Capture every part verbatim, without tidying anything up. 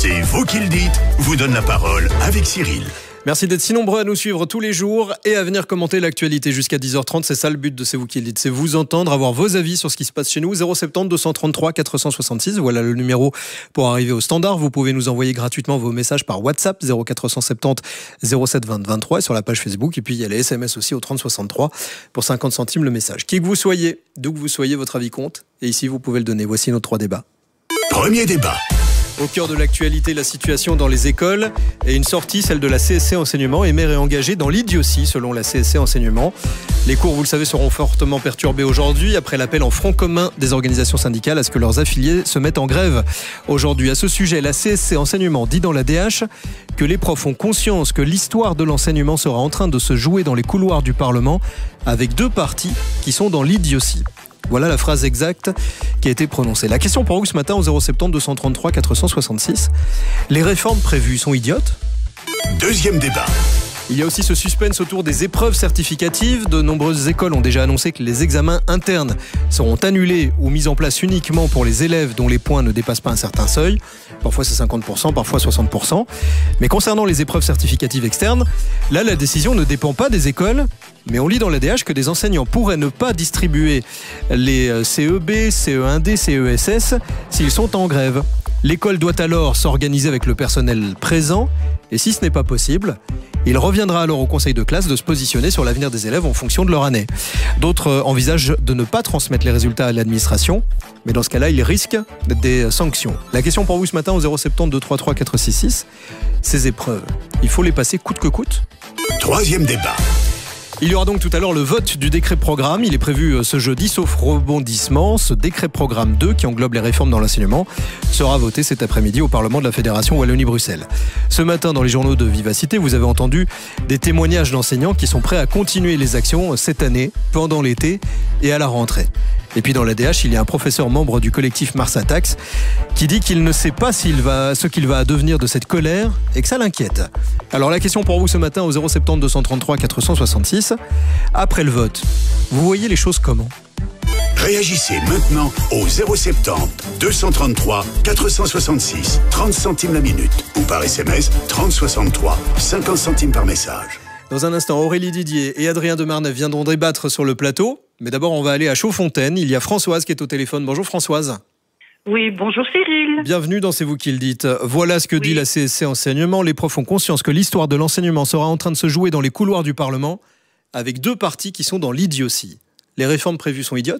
C'est vous qui le dites, vous donne la parole avec Cyril. Merci d'être si nombreux à nous suivre tous les jours et à venir commenter l'actualité jusqu'à dix heures trente. C'est ça le but de C'est vous qui le dites, c'est vous entendre, avoir vos avis sur ce qui se passe chez nous. zéro sept zéro deux cent trente-trois quatre cent soixante-six, voilà le numéro pour arriver au standard. Vous pouvez nous envoyer gratuitement vos messages par WhatsApp zéro quatre cent soixante-dix zéro sept vingt vingt-trois et sur la page Facebook. Et puis il y a les S M S aussi au trente soixante-trois pour cinquante centimes le message. Qui que vous soyez, d'où que vous soyez, votre avis compte. Et ici vous pouvez le donner. Voici nos trois débats. Premier débat. Au cœur de l'actualité, la situation dans les écoles et une sortie, celle de la C S C Enseignement, émet et engagée dans l'idiotie selon la C S C Enseignement. Les cours, vous le savez, seront fortement perturbés aujourd'hui après l'appel en front commun des organisations syndicales à ce que leurs affiliés se mettent en grève. Aujourd'hui, à ce sujet, la C S C Enseignement dit dans la D H que les profs ont conscience que l'histoire de l'enseignement sera en train de se jouer dans les couloirs du Parlement avec deux partis qui sont dans l'idiotie. Voilà la phrase exacte qui a été prononcée. La question pour vous ce matin au zéro sept zéro deux cent trente-trois quatre cent soixante-six. Les réformes prévues sont idiotes ? Deuxième débat. Il y a aussi ce suspense autour des épreuves certificatives. De nombreuses écoles ont déjà annoncé que les examens internes seront annulés ou mis en place uniquement pour les élèves dont les points ne dépassent pas un certain seuil. Parfois c'est cinquante pour cent, parfois soixante pour cent. Mais concernant les épreuves certificatives externes, là la décision ne dépend pas des écoles. Mais on lit dans la D H que des enseignants pourraient ne pas distribuer les C E B, C E un D, C E S S s'ils sont en grève. L'école doit alors s'organiser avec le personnel présent et si ce n'est pas possible, il reviendra alors au conseil de classe de se positionner sur l'avenir des élèves en fonction de leur année. D'autres envisagent de ne pas transmettre les résultats à l'administration, mais dans ce cas-là, ils risquent des sanctions. La question pour vous ce matin au zéro sept zéro deux trois trois quatre six six, ces épreuves, il faut les passer coûte que coûte ? Troisième débat. Il y aura donc tout à l'heure le vote du décret programme. Il est prévu ce jeudi, sauf rebondissement. Ce décret programme deux, qui englobe les réformes dans l'enseignement, sera voté cet après-midi au Parlement de la Fédération Wallonie-Bruxelles. Ce matin, dans les journaux de Vivacité, vous avez entendu des témoignages d'enseignants qui sont prêts à continuer les actions cette année, pendant l'été et à la rentrée. Et puis dans la D H, il y a un professeur membre du collectif Mars Attacks qui dit qu'il ne sait pas s'il va, ce qu'il va devenir de cette colère et que ça l'inquiète. Alors la question pour vous ce matin au zéro sept zéro deux cent trente-trois quatre cent soixante-six. Après le vote, vous voyez les choses comment ? Réagissez maintenant au zéro sept zéro deux cent trente-trois quatre cent soixante-six, trente centimes la minute ou par S M S trente soixante-trois, cinquante centimes par message. Dans un instant, Aurélie Didier et Adrien Demarneve viendront débattre sur le plateau. Mais d'abord, on va aller à Chaudfontaine. Il y a Françoise qui est au téléphone. Bonjour Françoise. Oui, bonjour Cyril. Bienvenue dans C'est vous qui le dites. Voilà ce que oui. dit la C S C Enseignement. Les profs ont conscience que l'histoire de l'enseignement sera en train de se jouer dans les couloirs du Parlement avec deux partis qui sont dans l'idiotie. Les réformes prévues sont idiotes ?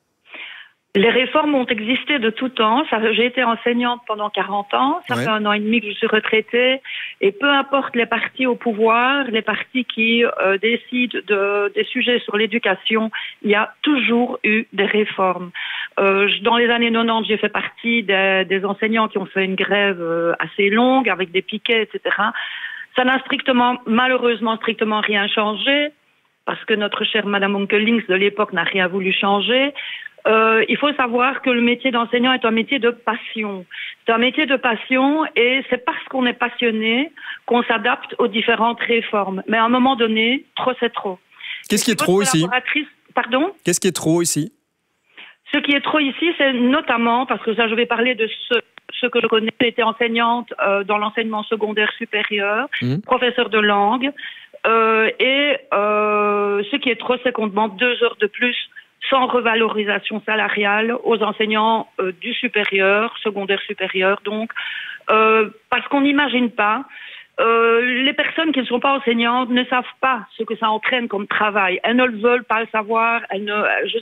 Les réformes ont existé de tout temps. Ça, j'ai été enseignante pendant quarante ans. Ça ouais. fait un an et demi que je suis retraitée. Et peu importe les partis au pouvoir, les partis qui euh, décident de, des sujets sur l'éducation, il y a toujours eu des réformes. Euh, dans les années quatre-vingt-dix, j'ai fait partie des, des enseignants qui ont fait une grève euh, assez longue avec des piquets, et cetera. Ça n'a strictement, malheureusement, strictement rien changé parce que notre chère Madame Onkelings de l'époque n'a rien voulu changer. Euh, il faut savoir que le métier d'enseignant est un métier de passion. C'est un métier de passion et c'est parce qu'on est passionné qu'on s'adapte aux différentes réformes. Mais à un moment donné, trop c'est trop. Qu'est-ce qui est trop ici ? Pardon ? Qu'est-ce qui est trop ici ? Ce qui est trop ici, c'est notamment, parce que ça je vais parler de ce, ce que je connais, j'ai été enseignante euh, dans l'enseignement secondaire supérieur, mmh. professeur de langue, euh, et euh, ce qui est trop, c'est qu'on demande deux heures de plus sans revalorisation salariale aux enseignants euh, du supérieur, secondaire supérieur, donc, euh, parce qu'on n'imagine pas, euh, les personnes qui ne sont pas enseignantes ne savent pas ce que ça entraîne comme travail. Elles ne le veulent pas le savoir, elles ne, je